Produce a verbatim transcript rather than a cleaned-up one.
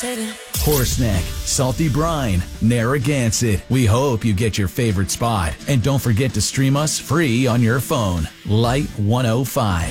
Horse Neck, Salty Brine, Narragansett. We hope you get your favorite spot. And don't forget to stream us free on your phone. Light one oh five.